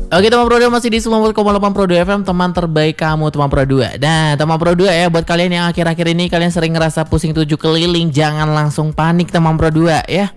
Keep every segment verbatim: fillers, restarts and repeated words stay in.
Oke teman Pro dua masih di sembilan puluh koma delapan Pro dua F M, teman terbaik kamu teman Pro dua. Nah teman Pro dua ya, buat kalian yang akhir-akhir ini kalian sering ngerasa pusing tujuh keliling, jangan langsung panik teman Pro dua ya.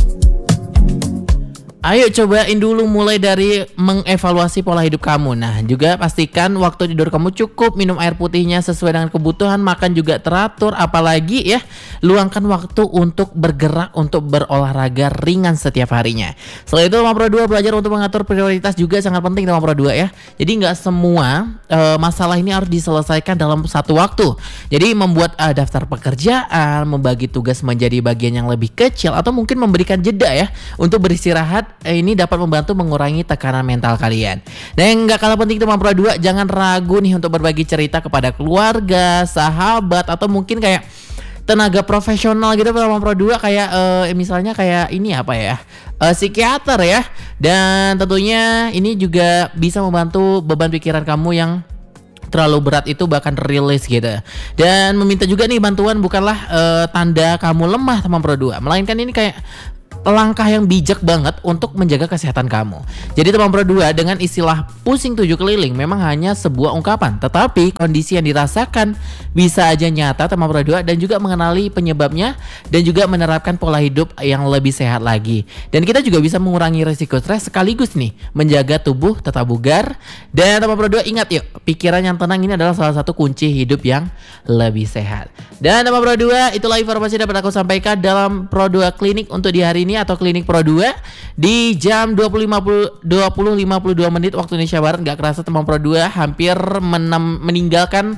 Ayo cobain dulu mulai dari mengevaluasi pola hidup kamu. Nah juga pastikan waktu tidur kamu cukup, minum air putihnya sesuai dengan kebutuhan, makan juga teratur, apalagi ya luangkan waktu untuk bergerak, untuk berolahraga ringan setiap harinya. Selain itu teman Pro dua belajar untuk mengatur prioritas juga sangat penting teman Pro dua ya. Jadi nggak semua uh, masalah ini harus diselesaikan dalam satu waktu. Jadi membuat uh, daftar pekerjaan, membagi tugas menjadi bagian yang lebih kecil, atau mungkin memberikan jeda ya untuk beristirahat, ini dapat membantu mengurangi tekanan mental kalian. Dan yang gak kalah penting teman Pro dua, jangan ragu nih untuk berbagi cerita kepada keluarga, sahabat, atau mungkin kayak tenaga profesional gitu teman Pro dua, kayak uh, misalnya kayak ini apa ya, uh, psikiater ya. Dan tentunya ini juga bisa membantu beban pikiran kamu yang terlalu berat itu bahkan rilis gitu. Dan meminta juga nih bantuan bukanlah uh, tanda kamu lemah teman Pro dua, melainkan ini kayak langkah yang bijak banget untuk menjaga kesehatan kamu. Jadi teman Pro dua, dengan istilah pusing tujuh keliling memang hanya sebuah ungkapan, tetapi kondisi yang dirasakan bisa aja nyata teman Pro dua, dan juga mengenali penyebabnya dan juga menerapkan pola hidup yang lebih sehat lagi. Dan kita juga bisa mengurangi risiko stres sekaligus nih menjaga tubuh tetap bugar. Dan teman Pro dua ingat yuk, pikiran yang tenang ini adalah salah satu kunci hidup yang lebih sehat. Dan teman Pro dua, itulah informasi yang dapat aku sampaikan dalam Pro dua Klinik untuk di hari ini, atau Klinik Pro dua di jam dua puluh lima puluh dua menit waktu Indonesia Barat. Gak kerasa teman Pro dua hampir menem, meninggalkan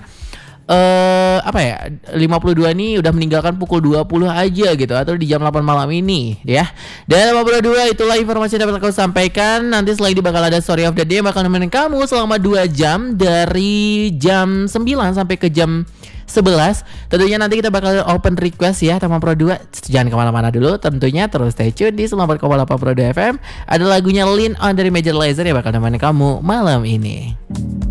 uh, apa ya, lima puluh dua nih udah meninggalkan pukul dua puluh aja gitu, atau di jam delapan malam ini ya. Dan teman Pro dua, itulah informasi yang dapat aku sampaikan. Nanti setelah ini bakal ada Story of the Day yang bakal nemenin kamu selama dua jam dari jam sembilan sampai ke jam sebelas. Tentunya nanti kita bakal open request ya teman Pro dua. Jangan kemana-mana dulu tentunya, terus stay tune di sembilan puluh koma delapan Pro dua F M. Ada lagunya Lean On dari Major Lazer yang bakal nemenin kamu malam ini.